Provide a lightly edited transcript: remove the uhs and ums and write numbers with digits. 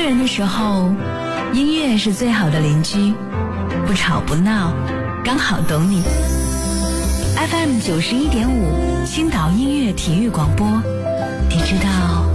人的时候，音乐是最好的邻居，不吵不闹，刚好懂你。FM 91.5，青岛音乐体育广播，你知道